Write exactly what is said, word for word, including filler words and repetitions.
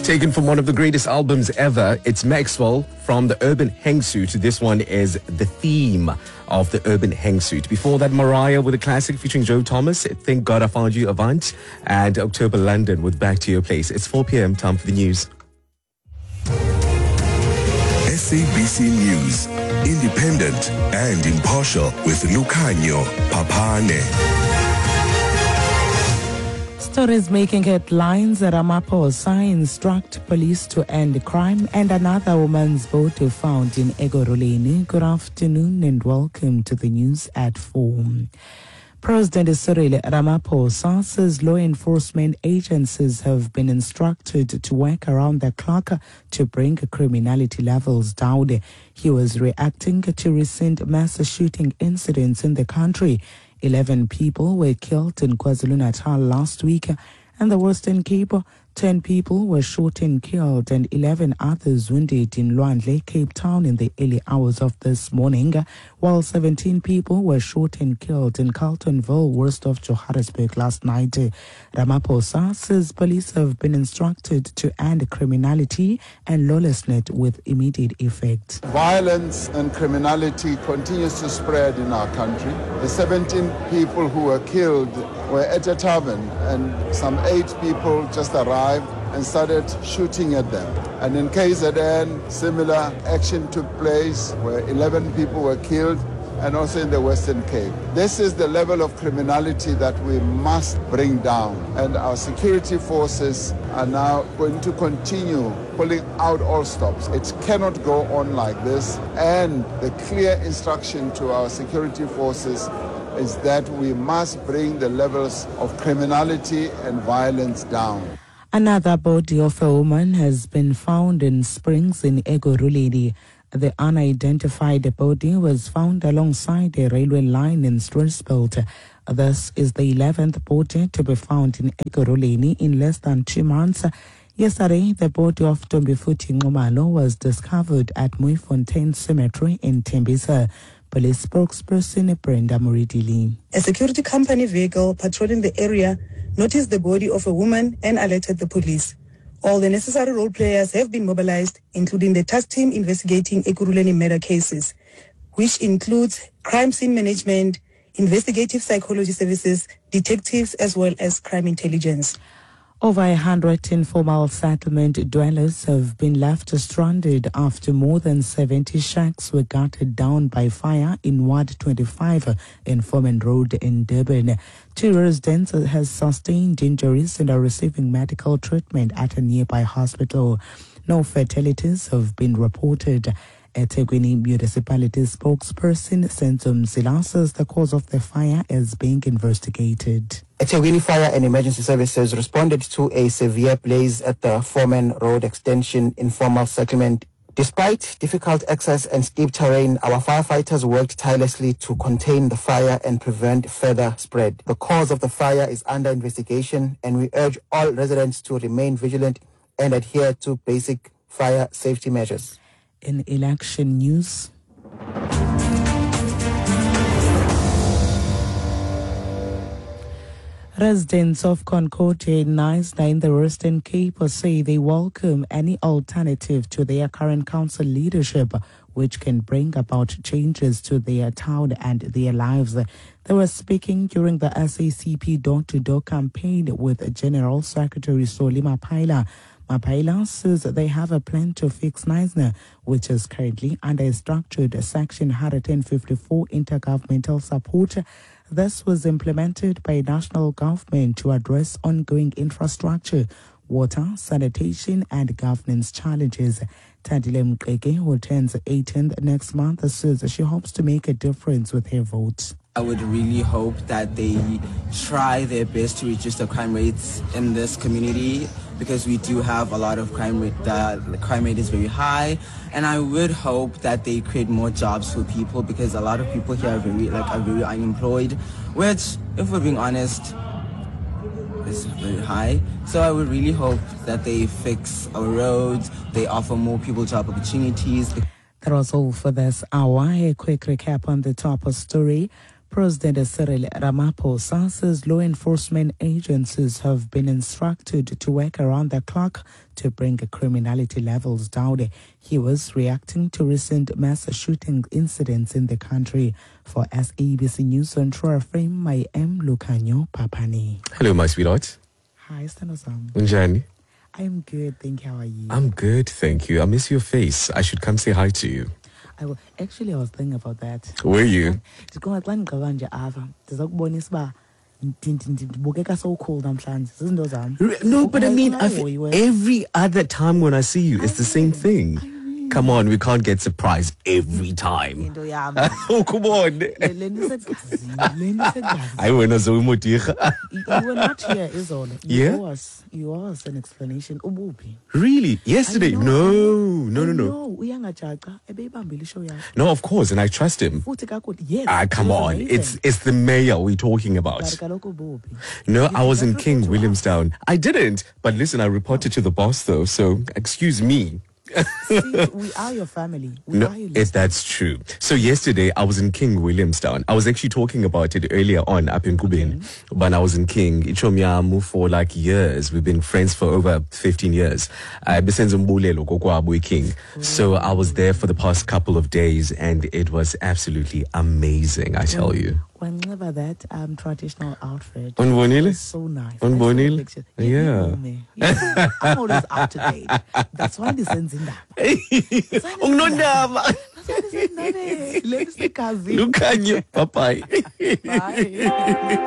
Taken from one of the greatest albums ever, it's Maxwell from the Urban Hangsuit. This one is the theme of the Urban Hangsuit. Before that, Mariah with a classic featuring Joe Thomas, Thank God I Found You, Avant, and October London with Back to Your Place. It's four p.m. Time for the news. S A B C News, independent and impartial with Lucanio Papane. Stories making headlines. Ramaphosa instruct police to end crime, and another woman's body found in Ekurhuleni. Good afternoon and welcome to the news at four. President Cyril Ramaphosa says law enforcement agencies have been instructed to work around the clock to bring criminality levels down. He was reacting to recent mass shooting incidents in the country. Eleven people were killed in KwaZulu-Natal last week, and the Western Cape. Ten people were shot and killed, and eleven others wounded in Lwandle, Cape Town, in the early hours of this morning, while seventeen people were shot and killed in Carltonville, west of Johannesburg, last night. Ramaphosa says police have been instructed to end criminality and lawlessness with immediate effect. Violence and criminality continues to spread in our country. The seventeen people who were killed were at a tavern, and some eight people just arrived and started shooting at them. And in K Z N, similar action took place where eleven people were killed, and also in the Western Cape. This is the level of criminality that we must bring down, and our security forces are now going to continue pulling out all stops. It cannot go on like this, and the clear instruction to our security forces is that we must bring the levels of criminality and violence down. Another body of a woman has been found in Springs in Ekurhuleni. The unidentified body was found alongside a railway line in Strasbourg. This is the eleventh body to be found in Ekurhuleni in less than two months. Yesterday, the body of Tombifuthi Nxumalo was discovered at Mooifontein Cemetery in Tembisa. Police spokesperson Brenda Muridili. A security company vehicle patrolling the area noticed the body of a woman and alerted the police. All the necessary role players have been mobilized, including the task team investigating Ekurhuleni murder cases, which includes crime scene management, investigative psychology services, detectives, as well as crime intelligence. Over a hundred informal settlement dwellers have been left stranded after more than seventy shacks were gutted down by fire in Ward twenty-five in Foreman Road in Durban. Two residents have sustained injuries and are receiving medical treatment at a nearby hospital. No fatalities have been reported. eThekwini Municipality spokesperson Senzo Mzila says the cause of the fire is being investigated. eThekwini Fire and Emergency Services responded to a severe blaze at the Foreman Road Extension informal settlement. Despite difficult access and steep terrain, our firefighters worked tirelessly to contain the fire and prevent further spread. The cause of the fire is under investigation, and we urge all residents to remain vigilant and adhere to basic fire safety measures. In election news, residents of Concordia in Knysna in the Western Cape say they welcome any alternative to their current council leadership which can bring about changes to their town and their lives. They were speaking during the S A C P door-to-door campaign with General Secretary Solly Mapaila. Mapaila says they have a plan to fix Knysna, which is currently under a structured Section one fifty-four intergovernmental support. This was implemented by national government to address ongoing infrastructure, water, sanitation, and governance challenges. Tandile Mqeke, who turns eighteenth next month, says she hopes to make a difference with her vote. I would really hope that they try their best to reduce the crime rates in this community, because we do have a lot of crime rate. The, the crime rate is very high, and I would hope that they create more jobs for people, because a lot of people here are very like are very unemployed, which, if we're being honest, is very high. So I would really hope that they fix our roads, they offer more people job opportunities. That was all for this hour. A quick recap on the top of story. President Cyril Ramaphosa says law enforcement agencies have been instructed to work around the clock to bring criminality levels down. He was reacting to recent mass shooting incidents in the country. For S A B C News on True Frame, I am Lucanio Papani. Hello, my sweetheart. Hi, Stanosam. Unjani? I'm good, thank you. How are you? I'm good, thank you. I miss your face. I should come say hi to you. I will, actually, I was thinking about that. Were you? So cold, I'm No, but I mean, I've, every other time when I see you, it's the same thing. Come on, we can't get surprised every time. Oh, come on. I went as a You were not here, is all. You Yeah? owe us, you owe us an explanation. Really? Yesterday? I know, No, no, no, no. No, no. No, of course, and I trust him. Yes. Ah, come it was on. amazing. It's it's the mayor we're talking about. No, I was in King Williamstown. I didn't. But listen, I reported to the boss though, so excuse me. See, we are your family. We No, are your it, that's true. So yesterday I was in King Williamstown. I was actually talking about it earlier on up in Kubin. Okay. When I was in King, Ichomyamu for like years. We've been friends for over fifteen years. Uh, King. So I was there for the past couple of days and it was absolutely amazing, I tell you. Whenever that um, traditional outfit was so nice. Yeah. Yeah. yeah. I'm always up to date. That's why this ends in that. Look at you, Bye. Bye.